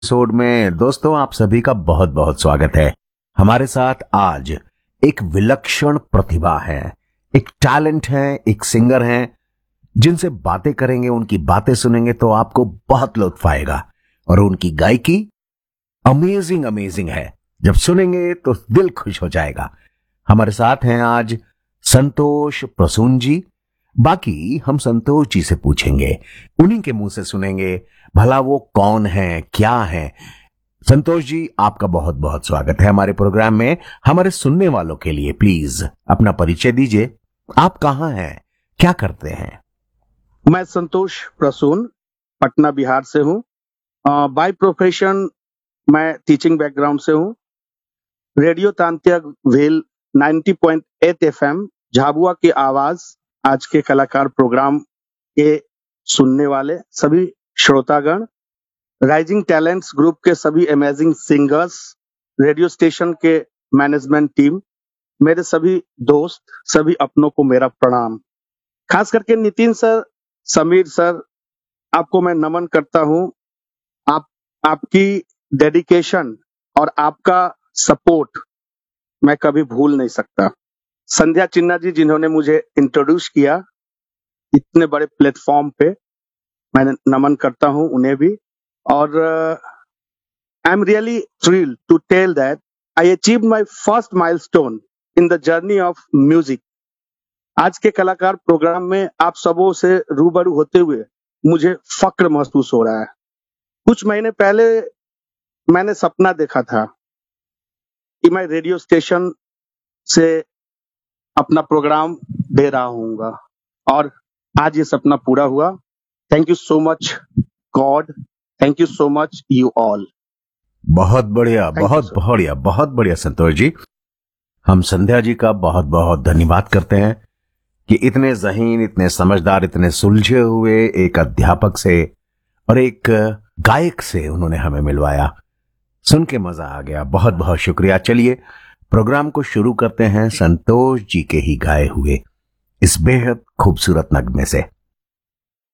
Episode में दोस्तों आप सभी का बहुत बहुत स्वागत है। हमारे साथ आज एक विलक्षण प्रतिभा है, एक टैलेंट है, एक सिंगर है, जिनसे बातें करेंगे, उनकी बातें सुनेंगे तो आपको बहुत लुत्फ आएगा और उनकी गायकी अमेजिंग अमेजिंग है। जब सुनेंगे तो दिल खुश हो जाएगा। हमारे साथ हैं आज संतोष प्रसून जी। बाकी हम संतोष जी से पूछेंगे, उन्हीं के मुंह से सुनेंगे भला वो कौन है, क्या है। संतोष जी, आपका बहुत बहुत स्वागत है हमारे प्रोग्राम में। हमारे सुनने वालों के लिए प्लीज अपना परिचय दीजिए। आप कहां हैं, क्या करते हैं? मैं संतोष प्रसून पटना बिहार से हूँ। बाय प्रोफेशन मैं टीचिंग बैकग्राउंड से हूँ। रेडियो तांत्रिक वेल 90.8 एफएम झाबुआ की आवाज आज के कलाकार प्रोग्राम के सुनने वाले सभी श्रोतागण, राइजिंग टैलेंट्स ग्रुप के सभी अमेजिंग सिंगर्स, रेडियो स्टेशन के मैनेजमेंट टीम, मेरे सभी दोस्त, सभी अपनों को मेरा प्रणाम। खास करके नितिन सर, समीर सर, आपको मैं नमन करता हूं। आपकी डेडिकेशन और आपका सपोर्ट मैं कभी भूल नहीं सकता। संध्या चिन्ना जी, जिन्होंने मुझे इंट्रोड्यूस किया इतने बड़े प्लेटफॉर्म पे, मैं नमन करता हूं उन्हें भी। और I am really thrilled to tell that I achieved my first milestone in the journey of music. आज के कलाकार प्रोग्राम में आप सबों से रूबरू होते हुए मुझे फक्र महसूस हो रहा है। कुछ महीने पहले मैंने सपना देखा था कि मैं रेडियो स्टेशन से अपना प्रोग्राम दे रहा हूँगा और आज ये सपना पूरा हुआ। Thank you so much God, thank you so much you all. बहुत बढ़िया, बहुत बढ़िया, बहुत बढ़िया संतोष जी। हम संध्या जी का बहुत बहुत धन्यवाद करते हैं कि इतने ज़हीन, इतने समझदार, इतने सुलझे हुए एक अध्यापक से और एक गायक से उन्होंने हमें मिलवाया। सुन के मजा आ गया। बहुत बहुत शुक्रिया। चलिए प्रोग्राम को शुरू करते हैं संतोष जी के ही गाए हुए इस बेहद खूबसूरत नगमे से।